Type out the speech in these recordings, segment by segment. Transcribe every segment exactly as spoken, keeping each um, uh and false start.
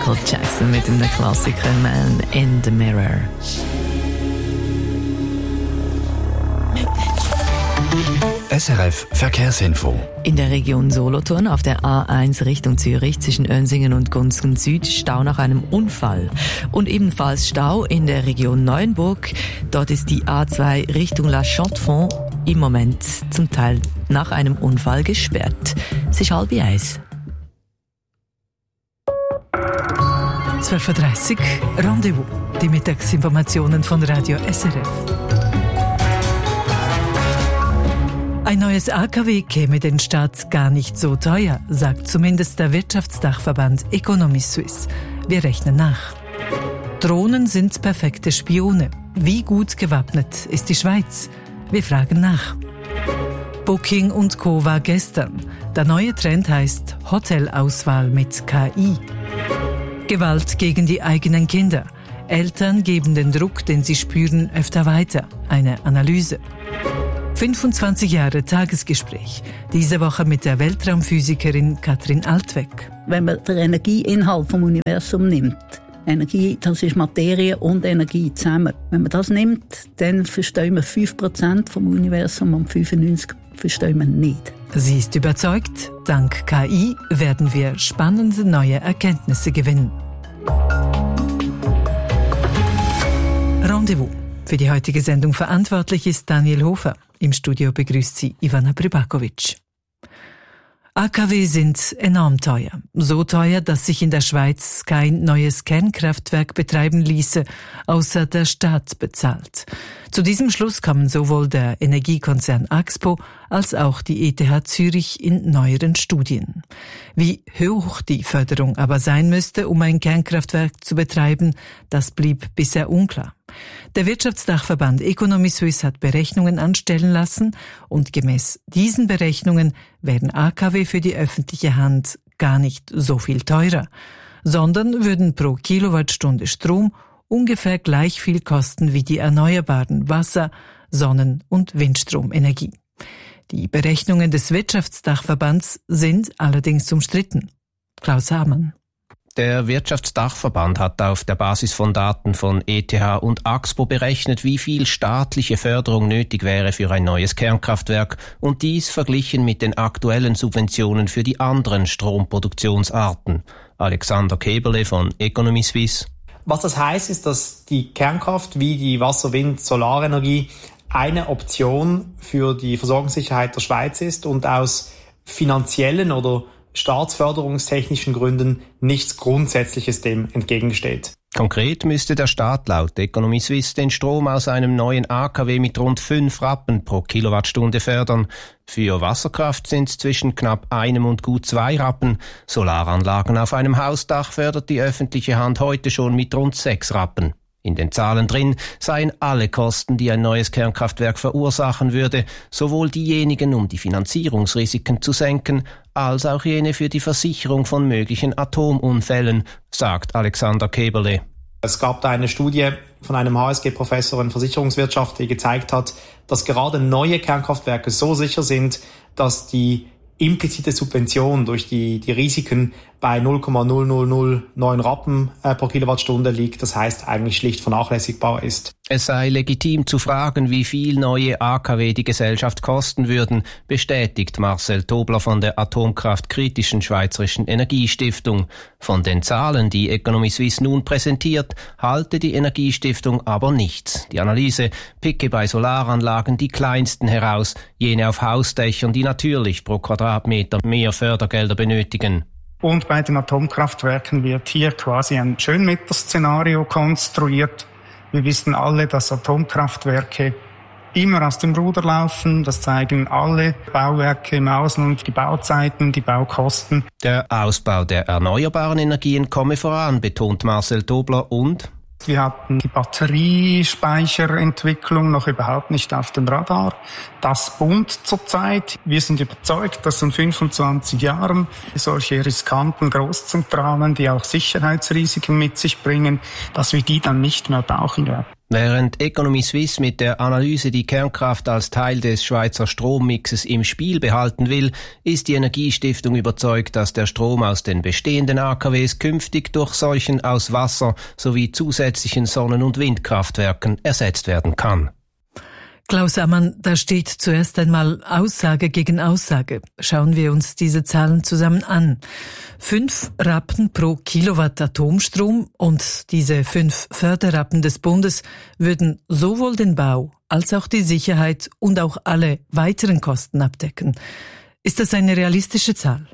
Michael Jackson mit dem Klassiker Man in the Mirror. S R F Verkehrsinfo. In der Region Solothurn auf der A eins Richtung Zürich zwischen Önsingen und Gunzgen Süd Stau nach einem Unfall. Und ebenfalls Stau in der Region Neuenburg. Dort ist die A zwei Richtung La Chaux-de-Fonds im Moment zum Teil nach einem Unfall gesperrt. Es ist halb eins. zwölf Uhr dreißig Rendezvous. Die Mittagsinformationen von Radio S R F. Ein neues A K W käme den Staat gar nicht so teuer, sagt zumindest der Wirtschaftsdachverband Economy Suisse. Wir rechnen nach. Drohnen sind perfekte Spione. Wie gut gewappnet ist die Schweiz? Wir fragen nach. Booking und Co. war gestern. Der neue Trend heißt Hotelauswahl mit K I. Gewalt gegen die eigenen Kinder. Eltern geben den Druck, den sie spüren, öfter weiter. Eine Analyse. fünfundzwanzig Jahre Tagesgespräch. Diese Woche mit der Weltraumphysikerin Katrin Altweg. Wenn man den Energieinhalt vom Universum nimmt, Energie, das ist Materie und Energie zusammen. Wenn man das nimmt, dann verstehen wir fünf Prozent vom Universum und fünfundneunzig Prozent verstehen wir nicht. Sie ist überzeugt, dank K I werden wir spannende neue Erkenntnisse gewinnen. Rendezvous. Für die heutige Sendung verantwortlich ist Daniel Hofer. Im Studio begrüßt sie Ivana Pribakovic. A K W sind enorm teuer. So teuer, dass sich in der Schweiz kein neues Kernkraftwerk betreiben ließe, außer der Staat bezahlt. Zu diesem Schluss kamen sowohl der Energiekonzern Axpo als auch die E T H Zürich in neueren Studien. Wie hoch die Förderung aber sein müsste, um ein Kernkraftwerk zu betreiben, das blieb bisher unklar. Der Wirtschaftsdachverband Economy Suisse hat Berechnungen anstellen lassen und gemäß diesen Berechnungen wären A K W für die öffentliche Hand gar nicht so viel teurer, sondern würden pro Kilowattstunde Strom ungefähr gleich viel kosten wie die erneuerbaren Wasser-, Sonnen- und Windstromenergie. Die Berechnungen des Wirtschaftsdachverbands sind allerdings umstritten. Klaus Hamann. Der Wirtschaftsdachverband hat auf der Basis von Daten von E T H und Axpo berechnet, wie viel staatliche Förderung nötig wäre für ein neues Kernkraftwerk und dies verglichen mit den aktuellen Subventionen für die anderen Stromproduktionsarten. Alexander Keberle von Economy Suisse. Was das heißt, ist, dass die Kernkraft wie die Wasser-, Wind-, Solarenergie eine Option für die Versorgungssicherheit der Schweiz ist und aus finanziellen oder staatsförderungstechnischen Gründen nichts Grundsätzliches dem entgegensteht. Konkret müsste der Staat laut Economy Suisse den Strom aus einem neuen A K W mit rund fünf Rappen pro Kilowattstunde fördern. Für Wasserkraft sind es zwischen knapp einem und gut zwei Rappen. Solaranlagen auf einem Hausdach fördert die öffentliche Hand heute schon mit rund sechs Rappen. In den Zahlen drin seien alle Kosten, die ein neues Kernkraftwerk verursachen würde, sowohl diejenigen, um die Finanzierungsrisiken zu senken, als auch jene für die Versicherung von möglichen Atomunfällen, sagt Alexander Keberle. Es gab da eine Studie von einem H S G-Professor in Versicherungswirtschaft, die gezeigt hat, dass gerade neue Kernkraftwerke so sicher sind, dass die implizite Subvention durch die, die Risiken bei null Komma null null null neun Rappen äh, pro Kilowattstunde liegt. Das heißt, eigentlich schlicht vernachlässigbar ist. Es sei legitim zu fragen, wie viel neue A K W die Gesellschaft kosten würden, bestätigt Marcel Tobler von der atomkraftkritischen Schweizerischen Energiestiftung. Von den Zahlen, die Economy Suisse nun präsentiert, halte die Energiestiftung aber nichts. Die Analyse picke bei Solaranlagen die kleinsten heraus, jene auf Hausdächern, die natürlich pro Quadratmeter mehr Fördergelder benötigen. Und bei den Atomkraftwerken wird hier quasi ein Schönwetterszenario konstruiert. Wir wissen alle, dass Atomkraftwerke immer aus dem Ruder laufen. Das zeigen alle Bauwerke im Ausland, die Bauzeiten, die Baukosten. Der Ausbau der erneuerbaren Energien komme voran, betont Marcel Tobler und wir hatten die Batteriespeicherentwicklung noch überhaupt nicht auf dem Radar. Das boomt zurzeit. Wir sind überzeugt, dass in fünfundzwanzig Jahren solche riskanten Großzentralen, die auch Sicherheitsrisiken mit sich bringen, dass wir die dann nicht mehr brauchen werden. Während Economy Suisse mit der Analyse die Kernkraft als Teil des Schweizer Strommixes im Spiel behalten will, ist die Energiestiftung überzeugt, dass der Strom aus den bestehenden A K Ws künftig durch solchen aus Wasser sowie zusätzlichen Sonnen- und Windkraftwerken ersetzt werden kann. Klaus Ammann, da steht zuerst einmal Aussage gegen Aussage. Schauen wir uns diese Zahlen zusammen an. Fünf Rappen pro Kilowatt Atomstrom und diese fünf Förderrappen des Bundes würden sowohl den Bau als auch die Sicherheit und auch alle weiteren Kosten abdecken. Ist das eine realistische Zahl?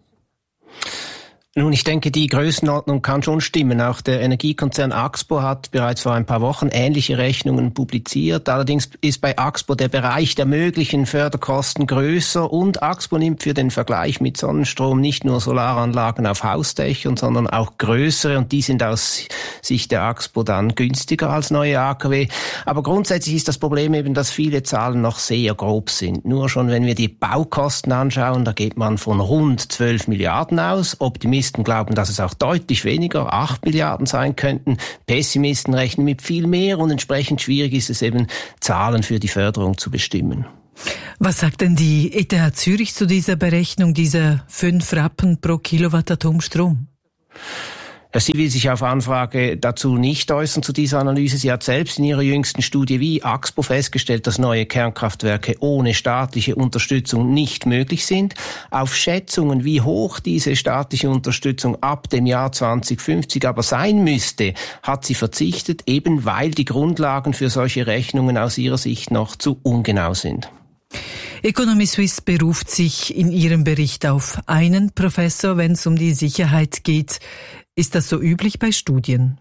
Nun, ich denke, die Größenordnung kann schon stimmen. Auch der Energiekonzern Axpo hat bereits vor ein paar Wochen ähnliche Rechnungen publiziert. Allerdings ist bei Axpo der Bereich der möglichen Förderkosten größer und Axpo nimmt für den Vergleich mit Sonnenstrom nicht nur Solaranlagen auf Hausdächern, sondern auch größere, und die sind aus Sicht der Axpo dann günstiger als neue A K W. Aber grundsätzlich ist das Problem eben, dass viele Zahlen noch sehr grob sind. Nur schon, wenn wir die Baukosten anschauen, da geht man von rund zwölf Milliarden aus. Optimisten glauben, dass es auch deutlich weniger, acht Milliarden sein könnten. Pessimisten rechnen mit viel mehr und entsprechend schwierig ist es eben, Zahlen für die Förderung zu bestimmen. Was sagt denn die E T H Zürich zu dieser Berechnung dieser fünf Rappen pro Kilowatt Atomstrom? Sie will sich auf Anfrage dazu nicht äußern zu dieser Analyse. Sie hat selbst in ihrer jüngsten Studie wie Axpo festgestellt, dass neue Kernkraftwerke ohne staatliche Unterstützung nicht möglich sind. Auf Schätzungen, wie hoch diese staatliche Unterstützung ab dem Jahr zwanzig fünfzig aber sein müsste, hat sie verzichtet, eben weil die Grundlagen für solche Rechnungen aus ihrer Sicht noch zu ungenau sind. Economy Suisse beruft sich in ihrem Bericht auf einen Professor, wenn es um die Sicherheit geht. Ist das so üblich bei Studien?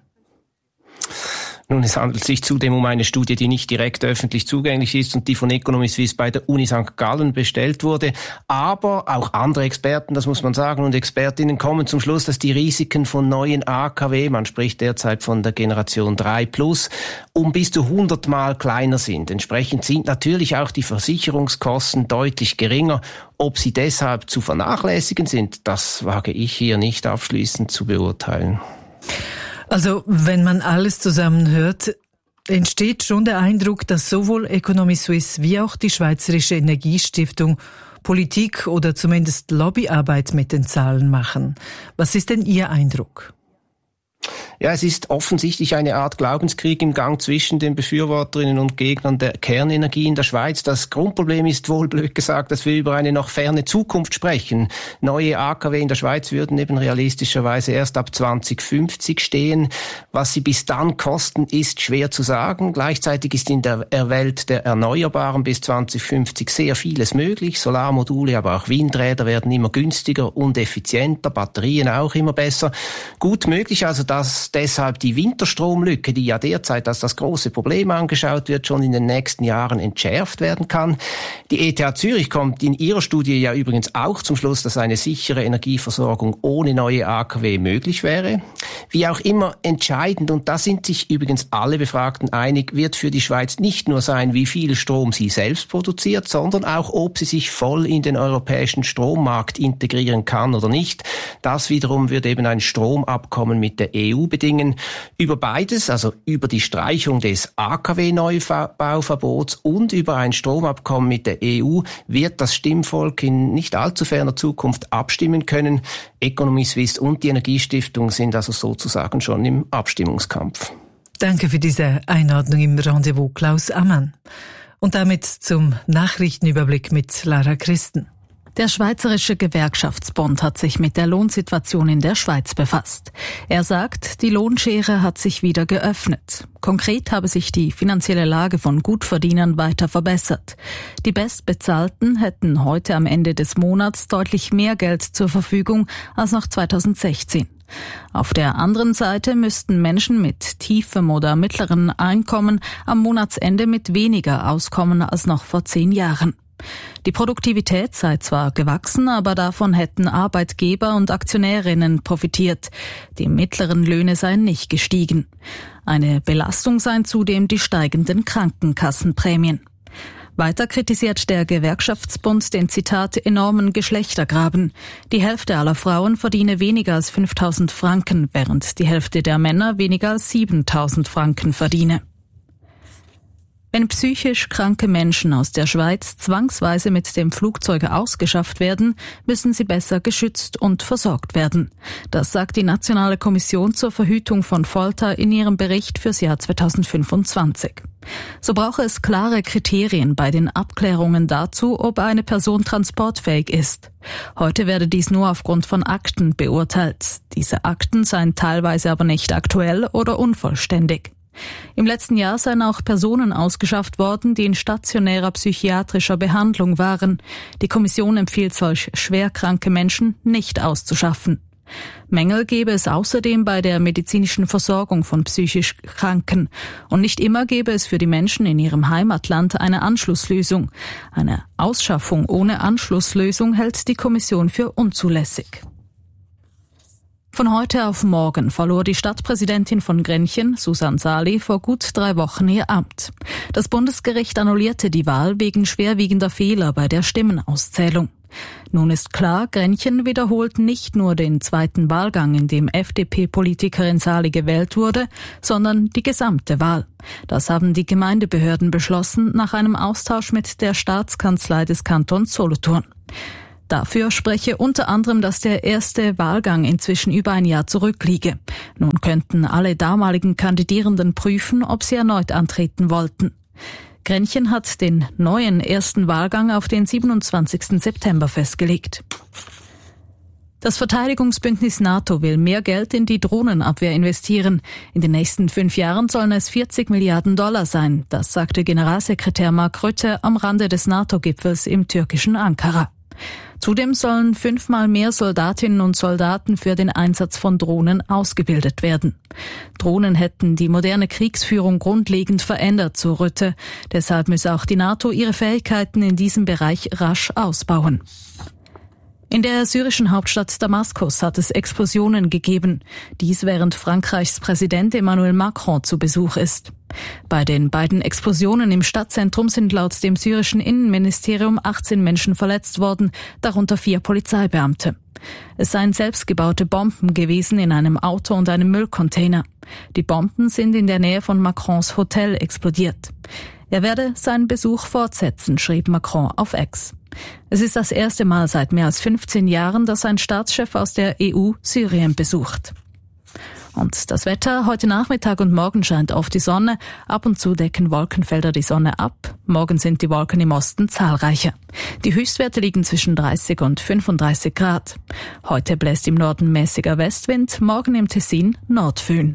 Nun, es handelt sich zudem um eine Studie, die nicht direkt öffentlich zugänglich ist und die von Economy Suisse bei der Uni Sankt Gallen bestellt wurde. Aber auch andere Experten, das muss man sagen, und Expertinnen kommen zum Schluss, dass die Risiken von neuen A K W, man spricht derzeit von der Generation drei plus, um bis zu hundert Mal kleiner sind. Entsprechend sind natürlich auch die Versicherungskosten deutlich geringer. Ob sie deshalb zu vernachlässigen sind, das wage ich hier nicht abschließend zu beurteilen. Also, wenn man alles zusammen hört, entsteht schon der Eindruck, dass sowohl Economy Suisse wie auch die Schweizerische Energiestiftung Politik oder zumindest Lobbyarbeit mit den Zahlen machen. Was ist denn Ihr Eindruck? Ja, es ist offensichtlich eine Art Glaubenskrieg im Gang zwischen den Befürworterinnen und Gegnern der Kernenergie in der Schweiz. Das Grundproblem ist wohl, blöd gesagt, dass wir über eine noch ferne Zukunft sprechen. Neue A K W in der Schweiz würden eben realistischerweise erst ab zwanzig fünfzig stehen. Was sie bis dann kosten, ist schwer zu sagen. Gleichzeitig ist in der Welt der Erneuerbaren bis zwanzig fünfzig sehr vieles möglich. Solarmodule, aber auch Windräder werden immer günstiger und effizienter, Batterien auch immer besser. Gut möglich also, dass deshalb die Winterstromlücke, die ja derzeit als das große Problem angeschaut wird, schon in den nächsten Jahren entschärft werden kann. Die E T H Zürich kommt in ihrer Studie ja übrigens auch zum Schluss, dass eine sichere Energieversorgung ohne neue A K W möglich wäre. Wie auch immer entscheidend, und da sind sich übrigens alle Befragten einig, wird für die Schweiz nicht nur sein, wie viel Strom sie selbst produziert, sondern auch, ob sie sich voll in den europäischen Strommarkt integrieren kann oder nicht. Das wiederum wird eben ein Stromabkommen mit der E U bedingen. Über beides, also über die Streichung des A K W-Neubauverbots und über ein Stromabkommen mit der E U, wird das Stimmvolk in nicht allzu ferner Zukunft abstimmen können. Economy Suisse und die Energiestiftung sind also sozusagen schon im Abstimmungskampf. Danke für diese Einordnung im Rendezvous, Klaus Ammann. Und damit zum Nachrichtenüberblick mit Lara Christen. Der Schweizerische Gewerkschaftsbund hat sich mit der Lohnsituation in der Schweiz befasst. Er sagt, die Lohnschere hat sich wieder geöffnet. Konkret habe sich die finanzielle Lage von Gutverdienern weiter verbessert. Die Bestbezahlten hätten heute am Ende des Monats deutlich mehr Geld zur Verfügung als noch zweitausendsechzehn. Auf der anderen Seite müssten Menschen mit tiefem oder mittleren Einkommen am Monatsende mit weniger auskommen als noch vor zehn Jahren. Die Produktivität sei zwar gewachsen, aber davon hätten Arbeitgeber und Aktionärinnen profitiert. Die mittleren Löhne seien nicht gestiegen. Eine Belastung seien zudem die steigenden Krankenkassenprämien. Weiter kritisiert der Gewerkschaftsbund den, Zitat, enormen Geschlechtergraben. Die Hälfte aller Frauen verdiene weniger als fünftausend Franken, während die Hälfte der Männer weniger als siebentausend Franken verdiene. Wenn psychisch kranke Menschen aus der Schweiz zwangsweise mit dem Flugzeug ausgeschafft werden, müssen sie besser geschützt und versorgt werden. Das sagt die Nationale Kommission zur Verhütung von Folter in ihrem Bericht fürs Jahr zweitausendfünfundzwanzig. So brauche es klare Kriterien bei den Abklärungen dazu, ob eine Person transportfähig ist. Heute werde dies nur aufgrund von Akten beurteilt. Diese Akten seien teilweise aber nicht aktuell oder unvollständig. Im letzten Jahr seien auch Personen ausgeschafft worden, die in stationärer psychiatrischer Behandlung waren. Die Kommission empfiehlt solch schwerkranke Menschen nicht auszuschaffen. Mängel gebe es außerdem bei der medizinischen Versorgung von psychisch Kranken. Und nicht immer gebe es für die Menschen in ihrem Heimatland eine Anschlusslösung. Eine Ausschaffung ohne Anschlusslösung hält die Kommission für unzulässig. Von heute auf morgen verlor die Stadtpräsidentin von Grenchen, Susan Sali, vor gut drei Wochen ihr Amt. Das Bundesgericht annullierte die Wahl wegen schwerwiegender Fehler bei der Stimmenauszählung. Nun ist klar, Grenchen wiederholt nicht nur den zweiten Wahlgang, in dem F D P-Politikerin Sali gewählt wurde, sondern die gesamte Wahl. Das haben die Gemeindebehörden beschlossen nach einem Austausch mit der Staatskanzlei des Kantons Solothurn. Dafür spreche unter anderem, dass der erste Wahlgang inzwischen über ein Jahr zurückliege. Nun könnten alle damaligen Kandidierenden prüfen, ob sie erneut antreten wollten. Grenchen hat den neuen ersten Wahlgang auf den siebenundzwanzigsten September festgelegt. Das Verteidigungsbündnis NATO will mehr Geld in die Drohnenabwehr investieren. In den nächsten fünf Jahren sollen es vierzig Milliarden Dollar sein. Das sagte Generalsekretär Mark Rutte am Rande des NATO-Gipfels im türkischen Ankara. Zudem sollen fünfmal mehr Soldatinnen und Soldaten für den Einsatz von Drohnen ausgebildet werden. Drohnen hätten die moderne Kriegsführung grundlegend verändert, so Rutte. Deshalb müsse auch die NATO ihre Fähigkeiten in diesem Bereich rasch ausbauen. In der syrischen Hauptstadt Damaskus hat es Explosionen gegeben. Dies während Frankreichs Präsident Emmanuel Macron zu Besuch ist. Bei den beiden Explosionen im Stadtzentrum sind laut dem syrischen Innenministerium achtzehn Menschen verletzt worden, darunter vier Polizeibeamte. Es seien selbstgebaute Bomben gewesen in einem Auto und einem Müllcontainer. Die Bomben sind in der Nähe von Macrons Hotel explodiert. Er werde seinen Besuch fortsetzen, schrieb Macron auf X. Es ist das erste Mal seit mehr als fünfzehn Jahren, dass ein Staatschef aus der E U Syrien besucht. Und das Wetter: Heute Nachmittag und morgen scheint oft die Sonne. Ab und zu decken Wolkenfelder die Sonne ab. Morgen sind die Wolken im Osten zahlreicher. Die Höchstwerte liegen zwischen dreißig und fünfunddreißig Grad. Heute bläst im Norden mäßiger Westwind, morgen im Tessin Nordföhn.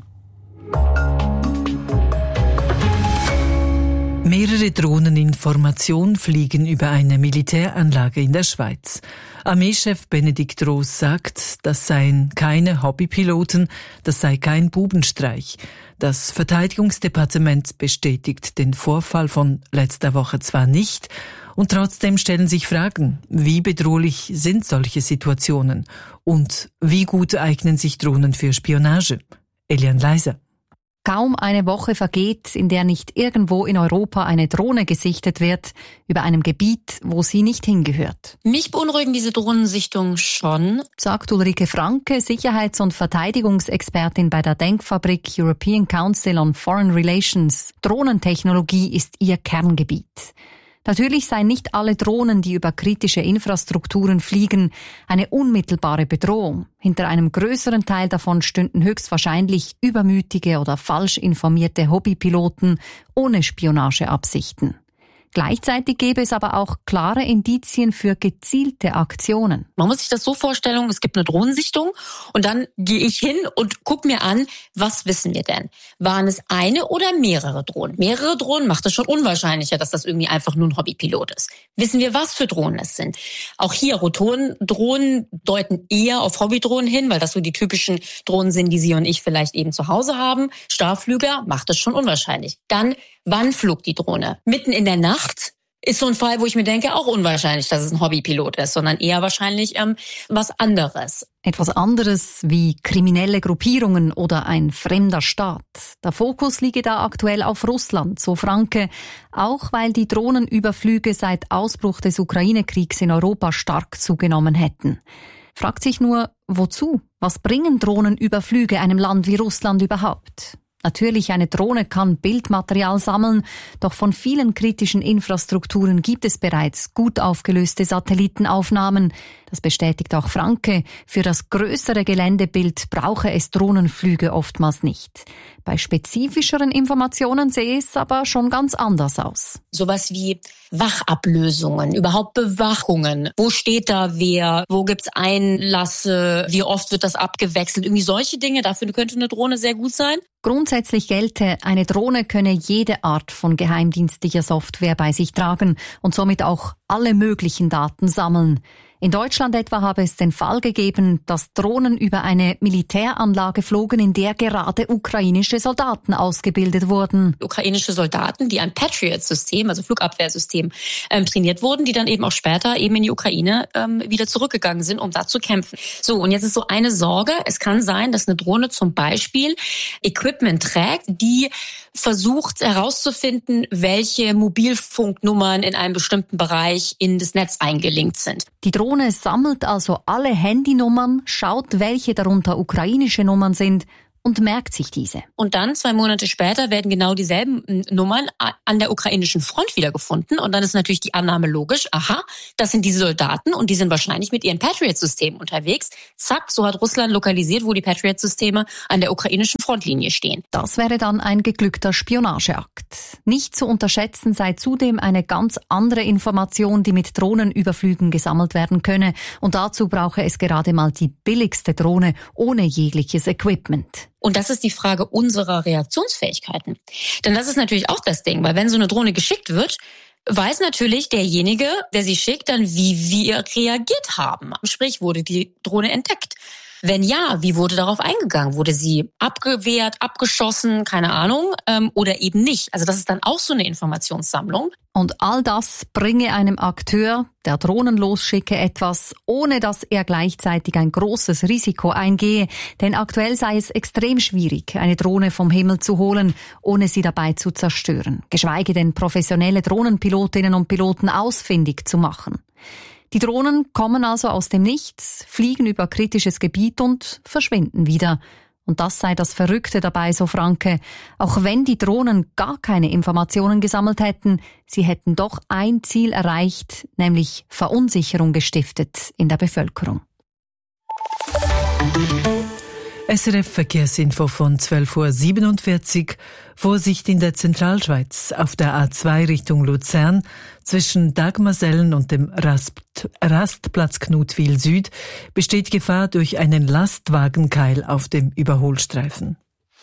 Mehrere Drohnen in Formation fliegen über eine Militäranlage in der Schweiz. Armeechef Benedikt Roos sagt, das seien keine Hobbypiloten, das sei kein Bubenstreich. Das Verteidigungsdepartement bestätigt den Vorfall von letzter Woche zwar nicht, und trotzdem stellen sich Fragen, wie bedrohlich sind solche Situationen und wie gut eignen sich Drohnen für Spionage? Elian Leiser. Kaum eine Woche vergeht, in der nicht irgendwo in Europa eine Drohne gesichtet wird, über einem Gebiet, wo sie nicht hingehört. Mich beunruhigen diese Drohnensichtungen schon, sagt Ulrike Franke, Sicherheits- und Verteidigungsexpertin bei der Denkfabrik European Council on Foreign Relations. Drohnentechnologie ist ihr Kerngebiet. Natürlich seien nicht alle Drohnen, die über kritische Infrastrukturen fliegen, eine unmittelbare Bedrohung. Hinter einem größeren Teil davon stünden höchstwahrscheinlich übermütige oder falsch informierte Hobbypiloten ohne Spionageabsichten. Gleichzeitig gäbe es aber auch klare Indizien für gezielte Aktionen. Man muss sich das so vorstellen, es gibt eine Drohnensichtung und dann gehe ich hin und gucke mir an, was wissen wir denn? Waren es eine oder mehrere Drohnen? Mehrere Drohnen macht es schon unwahrscheinlicher, dass das irgendwie einfach nur ein Hobbypilot ist. Wissen wir, was für Drohnen es sind? Auch hier, Rotorendrohnen deuten eher auf Hobbydrohnen hin, weil das so die typischen Drohnen sind, die Sie und ich vielleicht eben zu Hause haben. Starrflüger macht es schon unwahrscheinlich. Dann, wann flog die Drohne? Mitten in der Nacht ist so ein Fall, wo ich mir denke, auch unwahrscheinlich, dass es ein Hobbypilot ist, sondern eher wahrscheinlich ähm, was anderes. Etwas anderes wie kriminelle Gruppierungen oder ein fremder Staat. Der Fokus liege da aktuell auf Russland, so Franke, auch weil die Drohnenüberflüge seit Ausbruch des Ukraine-Kriegs in Europa stark zugenommen hätten. Fragt sich nur, wozu? Was bringen Drohnenüberflüge einem Land wie Russland überhaupt? Natürlich, eine Drohne kann Bildmaterial sammeln, doch von vielen kritischen Infrastrukturen gibt es bereits gut aufgelöste Satellitenaufnahmen. Das bestätigt auch Franke. Für das größere Geländebild brauche es Drohnenflüge oftmals nicht. Bei spezifischeren Informationen sehe es aber schon ganz anders aus. Sowas wie Wachablösungen, überhaupt Bewachungen. Wo steht da wer? Wo gibt's Einlasse? Wie oft wird das abgewechselt? Irgendwie solche Dinge. Dafür könnte eine Drohne sehr gut sein. Grundsätzlich gelte, eine Drohne könne jede Art von geheimdienstlicher Software bei sich tragen und somit auch alle möglichen Daten sammeln. In Deutschland etwa habe es den Fall gegeben, dass Drohnen über eine Militäranlage flogen, in der gerade ukrainische Soldaten ausgebildet wurden. Ukrainische Soldaten, die ein Patriot-System, also Flugabwehrsystem, ähm, trainiert wurden, die dann eben auch später eben in die Ukraine ähm, wieder zurückgegangen sind, um da zu kämpfen. So, und jetzt ist so eine Sorge. Es kann sein, dass eine Drohne zum Beispiel Equipment trägt, die versucht herauszufinden, welche Mobilfunknummern in einem bestimmten Bereich in das Netz eingelinkt sind. Die Drohne sammelt also alle Handynummern, schaut, welche darunter ukrainische Nummern sind und merkt sich diese. Und dann, zwei Monate später, werden genau dieselben Nummern an der ukrainischen Front wiedergefunden. Und dann ist natürlich die Annahme logisch, aha, das sind diese Soldaten und die sind wahrscheinlich mit ihren Patriot-Systemen unterwegs. Zack, so hat Russland lokalisiert, wo die Patriot-Systeme an der ukrainischen Frontlinie stehen. Das wäre dann ein geglückter Spionageakt. Nicht zu unterschätzen sei zudem eine ganz andere Information, die mit Drohnenüberflügen gesammelt werden könne. Und dazu brauche es gerade mal die billigste Drohne ohne jegliches Equipment. Und das ist die Frage unserer Reaktionsfähigkeiten. Denn das ist natürlich auch das Ding, weil wenn so eine Drohne geschickt wird, weiß natürlich derjenige, der sie schickt, dann, wie wir reagiert haben. Sprich, wurde die Drohne entdeckt? Wenn ja, wie wurde darauf eingegangen? Wurde sie abgewehrt, abgeschossen, keine Ahnung, ähm, oder eben nicht? Also das ist dann auch so eine Informationssammlung. Und all das bringe einem Akteur, der Drohnen losschicke, etwas, ohne dass er gleichzeitig ein großes Risiko eingehe. Denn aktuell sei es extrem schwierig, eine Drohne vom Himmel zu holen, ohne sie dabei zu zerstören. Geschweige denn professionelle Drohnenpilotinnen und Piloten ausfindig zu machen. Die Drohnen kommen also aus dem Nichts, fliegen über kritisches Gebiet und verschwinden wieder. Und das sei das Verrückte dabei, so Franke. Auch wenn die Drohnen gar keine Informationen gesammelt hätten, sie hätten doch ein Ziel erreicht, nämlich Verunsicherung gestiftet in der Bevölkerung. S R F Verkehrsinfo von zwölf Uhr siebenundvierzig. Vorsicht in der Zentralschweiz. Auf der A zwei Richtung Luzern zwischen Dagmarsellen und dem Rast, Rastplatz Knutwil Süd besteht Gefahr durch einen Lastwagenkeil auf dem Überholstreifen.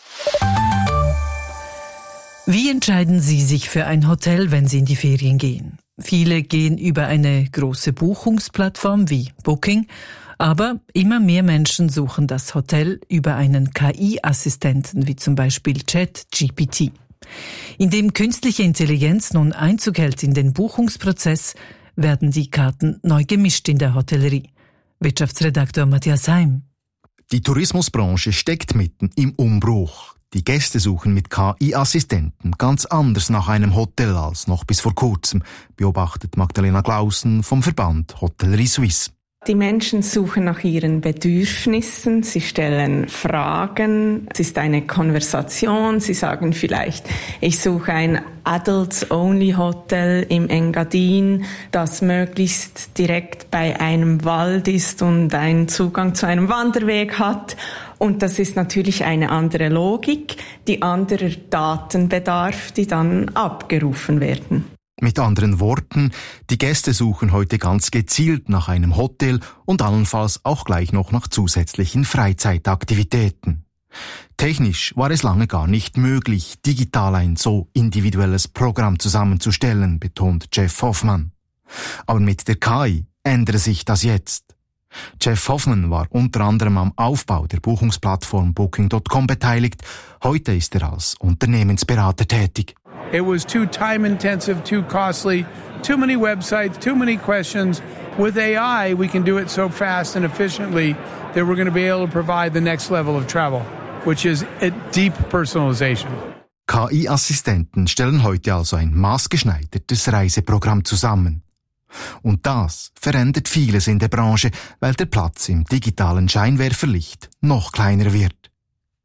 Wie entscheiden Sie sich für ein Hotel, wenn Sie in die Ferien gehen? Viele gehen über eine große Buchungsplattform wie Booking. Aber immer mehr Menschen suchen das Hotel über einen K I-Assistenten wie zum Beispiel ChatGPT. Indem künstliche Intelligenz nun Einzug hält in den Buchungsprozess, werden die Karten neu gemischt in der Hotellerie. Wirtschaftsredakteur Matthias Heim. Die Tourismusbranche steckt mitten im Umbruch. Die Gäste suchen mit K I-Assistenten ganz anders nach einem Hotel als noch bis vor kurzem, beobachtet Magdalena Clausen vom Verband Hotellerie Suisse. Die Menschen suchen nach ihren Bedürfnissen, sie stellen Fragen, es ist eine Konversation, sie sagen vielleicht, ich suche ein Adults-Only-Hotel im Engadin, das möglichst direkt bei einem Wald ist und einen Zugang zu einem Wanderweg hat. Und das ist natürlich eine andere Logik, die anderer Daten bedarf, die dann abgerufen werden. Mit anderen Worten, die Gäste suchen heute ganz gezielt nach einem Hotel und allenfalls auch gleich noch nach zusätzlichen Freizeitaktivitäten. Technisch war es lange gar nicht möglich, digital ein so individuelles Programm zusammenzustellen, betont Jeff Hoffmann. Aber mit der K I ändere sich das jetzt. Jeff Hoffmann war unter anderem am Aufbau der Buchungsplattform Booking Punkt com beteiligt. Heute ist er als Unternehmensberater tätig. It was too time-intensive, too costly, too many websites, too many questions. With A I, we can do it so fast and efficiently that we're going to be able to provide the next level of travel, which is a deep personalization. K I-Assistenten stellen heute also ein maßgeschneidertes Reiseprogramm zusammen. Und das verändert vieles in der Branche, weil der Platz im digitalen Scheinwerferlicht noch kleiner wird. K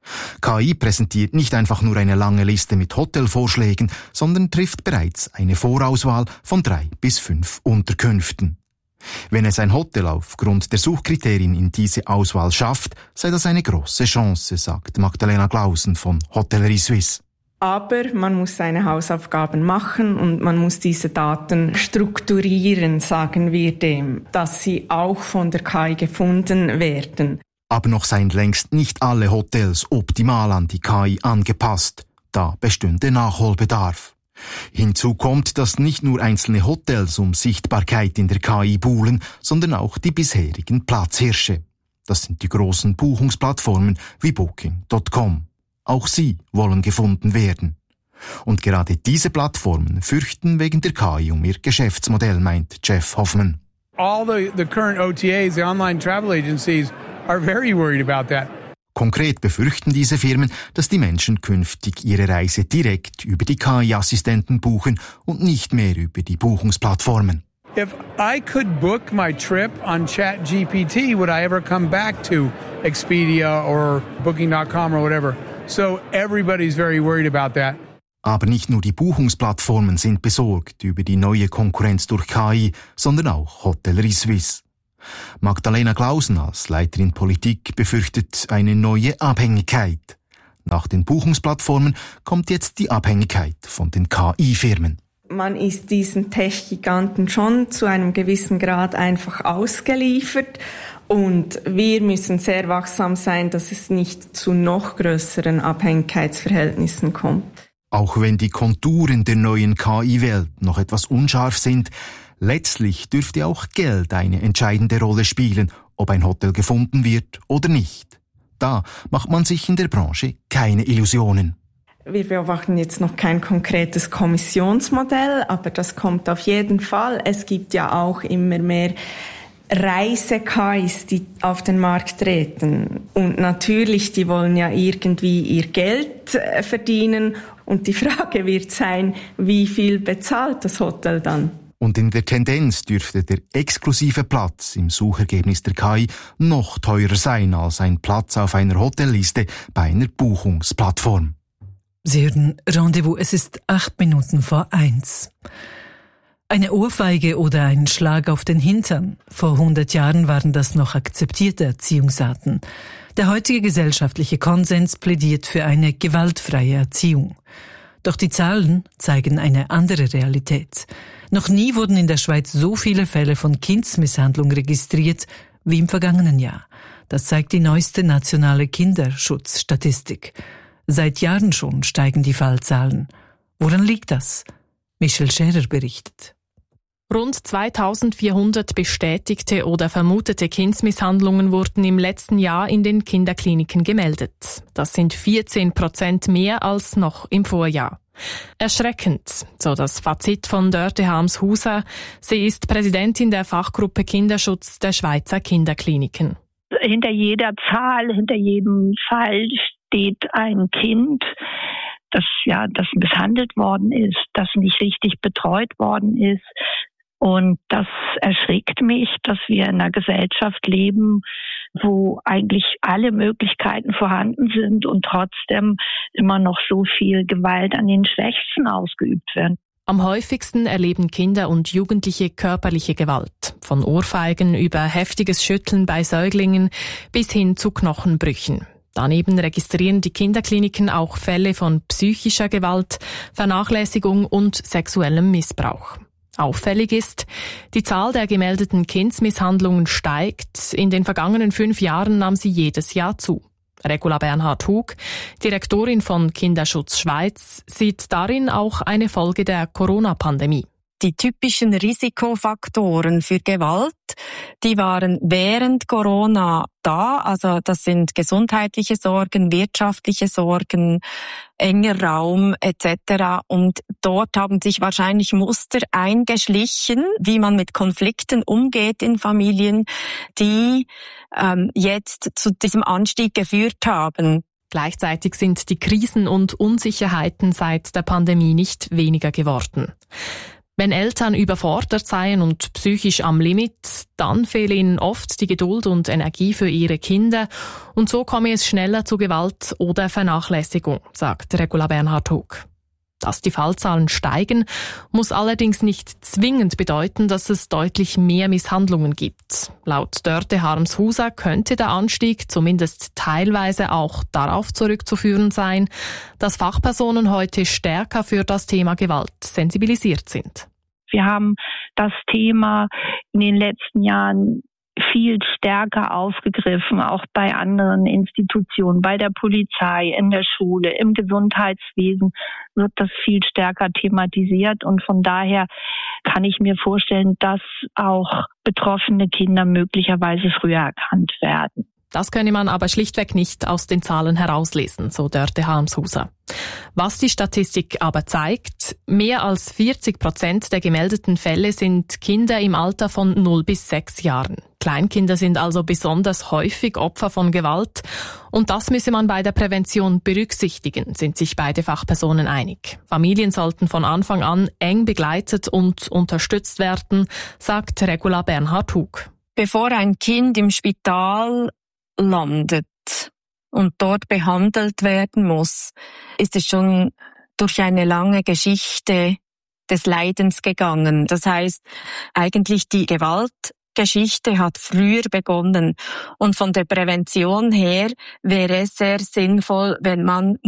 K I präsentiert nicht einfach nur eine lange Liste mit Hotelvorschlägen, sondern trifft bereits eine Vorauswahl von drei bis fünf Unterkünften. Wenn es ein Hotel aufgrund der Suchkriterien in diese Auswahl schafft, sei das eine große Chance, sagt Magdalena Glausen von Hotellerie Suisse. Aber man muss seine Hausaufgaben machen und man muss diese Daten strukturieren, sagen wir dem, dass sie auch von der K I gefunden werden. Aber noch seien längst nicht alle Hotels optimal an die K I angepasst. Da bestünde Nachholbedarf. Hinzu kommt, dass nicht nur einzelne Hotels um Sichtbarkeit in der K I buhlen, sondern auch die bisherigen Platzhirsche. Das sind die großen Buchungsplattformen wie Booking Punkt com. Auch sie wollen gefunden werden. Und gerade diese Plattformen fürchten wegen der K I um ihr Geschäftsmodell, meint Jeff Hoffman. All the, the current O T As, the online travel agencies, are very worried about that. Konkret befürchten diese Firmen, dass die Menschen künftig ihre Reise direkt über die K I-Assistenten buchen und nicht mehr über die Buchungsplattformen. If I could book my trip on ChatGPT, would I ever come back to Expedia or Booking Punkt com or whatever? So everybody's very worried about that. Aber nicht nur die Buchungsplattformen sind besorgt über die neue Konkurrenz durch K I, sondern auch Hotellerie Suisse. Magdalena Glausen als Leiterin Politik befürchtet eine neue Abhängigkeit. Nach den Buchungsplattformen kommt jetzt die Abhängigkeit von den K I-Firmen. Man ist diesen Tech-Giganten schon zu einem gewissen Grad einfach ausgeliefert und wir müssen sehr wachsam sein, dass es nicht zu noch größeren Abhängigkeitsverhältnissen kommt. Auch wenn die Konturen der neuen K I-Welt noch etwas unscharf sind, letztlich dürfte auch Geld eine entscheidende Rolle spielen, ob ein Hotel gefunden wird oder nicht. Da macht man sich in der Branche keine Illusionen. Wir beobachten jetzt noch kein konkretes Kommissionsmodell, aber das kommt auf jeden Fall. Es gibt ja auch immer mehr Reise-K Is, die auf den Markt treten. Und natürlich, die wollen ja irgendwie ihr Geld verdienen. Und die Frage wird sein, wie viel bezahlt das Hotel dann? Und in der Tendenz dürfte der exklusive Platz im Suchergebnis der K I noch teurer sein als ein Platz auf einer Hotelliste bei einer Buchungsplattform. Sie hören Rendezvous, es ist acht Minuten vor eins. Eine Ohrfeige oder ein Schlag auf den Hintern. Vor hundert Jahren waren das noch akzeptierte Erziehungsarten. Der heutige gesellschaftliche Konsens plädiert für eine gewaltfreie Erziehung. Doch die Zahlen zeigen eine andere Realität. Noch nie wurden in der Schweiz so viele Fälle von Kindsmisshandlung registriert wie im vergangenen Jahr. Das zeigt die neueste nationale Kinderschutzstatistik. Seit Jahren schon steigen die Fallzahlen. Woran liegt das? Michel Scherer berichtet. Rund zweitausendvierhundert bestätigte oder vermutete Kindsmisshandlungen wurden im letzten Jahr in den Kinderkliniken gemeldet. Das sind vierzehn Prozent mehr als noch im Vorjahr. Erschreckend, so das Fazit von Dörte Harms-Huser. Sie ist Präsidentin der Fachgruppe Kinderschutz der Schweizer Kinderkliniken. Hinter jeder Zahl, hinter jedem Fall steht ein Kind, das ja, das misshandelt worden ist, das nicht richtig betreut worden ist. Und das erschrickt mich, dass wir in einer Gesellschaft leben, wo eigentlich alle Möglichkeiten vorhanden sind und trotzdem immer noch so viel Gewalt an den Schwächsten ausgeübt wird. Am häufigsten erleben Kinder und Jugendliche körperliche Gewalt. Von Ohrfeigen über heftiges Schütteln bei Säuglingen bis hin zu Knochenbrüchen. Daneben registrieren die Kinderkliniken auch Fälle von psychischer Gewalt, Vernachlässigung und sexuellem Missbrauch. Auffällig ist, die Zahl der gemeldeten Kindsmisshandlungen steigt. In den vergangenen fünf Jahren nahm sie jedes Jahr zu. Regula Bernhard-Hug, Direktorin von Kinderschutz Schweiz, sieht darin auch eine Folge der Corona-Pandemie. Die typischen Risikofaktoren für Gewalt, die waren während Corona da. Also das sind gesundheitliche Sorgen, wirtschaftliche Sorgen, enger Raum et cetera. Und dort haben sich wahrscheinlich Muster eingeschlichen, wie man mit Konflikten umgeht in Familien, die ähm, jetzt zu diesem Anstieg geführt haben. Gleichzeitig sind die Krisen und Unsicherheiten seit der Pandemie nicht weniger geworden. Wenn Eltern überfordert seien und psychisch am Limit, dann fehle ihnen oft die Geduld und Energie für ihre Kinder und so komme es schneller zu Gewalt oder Vernachlässigung, sagt Regula Bernhard-Hug. Dass die Fallzahlen steigen, muss allerdings nicht zwingend bedeuten, dass es deutlich mehr Misshandlungen gibt. Laut Dörte Harms-Huser könnte der Anstieg zumindest teilweise auch darauf zurückzuführen sein, dass Fachpersonen heute stärker für das Thema Gewalt sensibilisiert sind. Wir haben das Thema in den letzten Jahren viel stärker aufgegriffen, auch bei anderen Institutionen, bei der Polizei, in der Schule, im Gesundheitswesen wird das viel stärker thematisiert und von daher kann ich mir vorstellen, dass auch betroffene Kinder möglicherweise früher erkannt werden. Das könne man aber schlichtweg nicht aus den Zahlen herauslesen, so Dörte Harms-Huser. Was die Statistik aber zeigt, mehr als vierzig Prozent der gemeldeten Fälle sind Kinder im Alter von null bis sechs Jahren. Kleinkinder sind also besonders häufig Opfer von Gewalt und das müsse man bei der Prävention berücksichtigen, sind sich beide Fachpersonen einig. Familien sollten von Anfang an eng begleitet und unterstützt werden, sagt Regula Bernhard-Hug. Bevor ein Kind im Spital landet und dort behandelt werden muss, ist es schon durch eine lange Geschichte des Leidens gegangen. Das heißt, eigentlich die Gewaltgeschichte hat früher begonnen und von der Prävention her wäre es sehr sinnvoll, wenn man